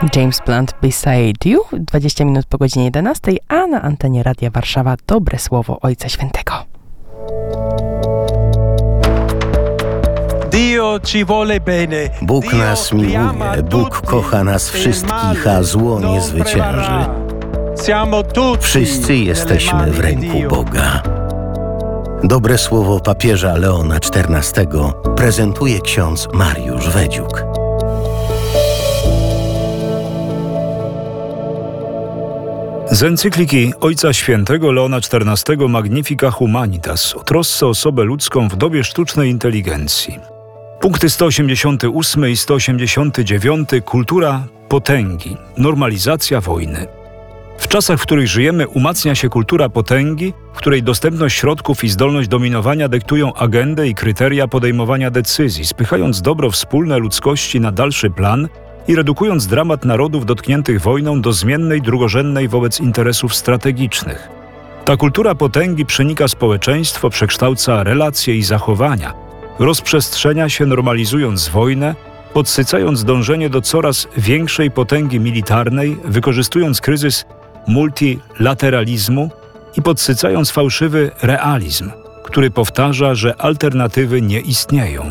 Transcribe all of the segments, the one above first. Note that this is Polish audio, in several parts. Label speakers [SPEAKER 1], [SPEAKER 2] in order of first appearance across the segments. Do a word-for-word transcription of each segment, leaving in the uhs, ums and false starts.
[SPEAKER 1] James Blunt Beside You, dwadzieścia minut po godzinie jedenastej, a na antenie Radia Warszawa dobre słowo Ojca Świętego.
[SPEAKER 2] Bóg nas miłuje, Bóg kocha nas wszystkich, a zło nie zwycięży. Wszyscy jesteśmy w ręku Boga. Dobre słowo papieża Leona czternastego prezentuje ksiądz Mariusz Wedziuk.
[SPEAKER 3] Z encykliki Ojca Świętego Leona czternastego Magnifica Humanitas o trosce o osobę ludzką w dobie sztucznej inteligencji. Punkty sto osiemdziesiąty ósmy i sto osiemdziesiąty dziewiąty. Kultura potęgi. Normalizacja wojny. W czasach, w których żyjemy, umacnia się kultura potęgi, w której dostępność środków i zdolność dominowania dyktują agendę i kryteria podejmowania decyzji, spychając dobro wspólne ludzkości na dalszy plan i redukując dramat narodów dotkniętych wojną do zmiennej, drugorzędnej wobec interesów strategicznych. Ta kultura potęgi przenika społeczeństwo, przekształca relacje i zachowania, rozprzestrzenia się, normalizując wojnę, podsycając dążenie do coraz większej potęgi militarnej, wykorzystując kryzys multilateralizmu i podsycając fałszywy realizm, który powtarza, że alternatywy nie istnieją.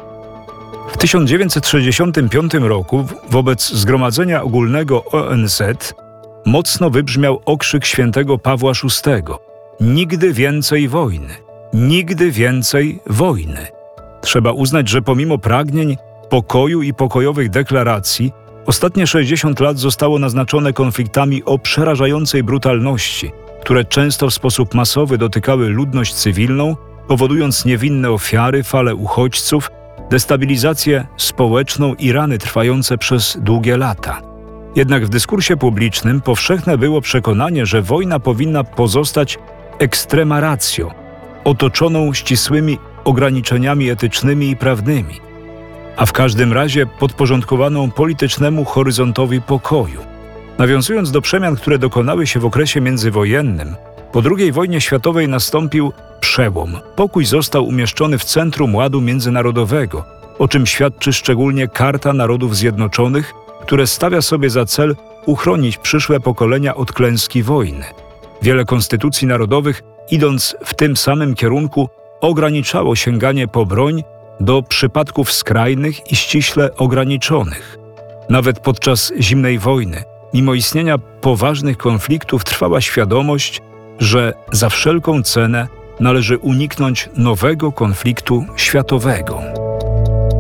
[SPEAKER 3] W tysiąc dziewięćset sześćdziesiątym piątym roku wobec Zgromadzenia Ogólnego O N Z mocno wybrzmiał okrzyk świętego Pawła szóstego: nigdy więcej wojny, nigdy więcej wojny. Trzeba uznać, że pomimo pragnień pokoju i pokojowych deklaracji, ostatnie sześćdziesiąt lat zostało naznaczone konfliktami o przerażającej brutalności, które często w sposób masowy dotykały ludność cywilną, powodując niewinne ofiary, fale uchodźców, destabilizację społeczną i rany trwające przez długie lata. Jednak w dyskursie publicznym powszechne było przekonanie, że wojna powinna pozostać extrema ratio, otoczoną ścisłymi ograniczeniami etycznymi i prawnymi, a w każdym razie podporządkowaną politycznemu horyzontowi pokoju. Nawiązując do przemian, które dokonały się w okresie międzywojennym, po drugiej wojnie światowej nastąpił przełom. Pokój został umieszczony w centrum ładu międzynarodowego, o czym świadczy szczególnie Karta Narodów Zjednoczonych, które stawia sobie za cel uchronić przyszłe pokolenia od klęski wojny. Wiele konstytucji narodowych, idąc w tym samym kierunku, ograniczało sięganie po broń do przypadków skrajnych i ściśle ograniczonych. Nawet podczas zimnej wojny, mimo istnienia poważnych konfliktów, trwała świadomość, że za wszelką cenę należy uniknąć nowego konfliktu światowego.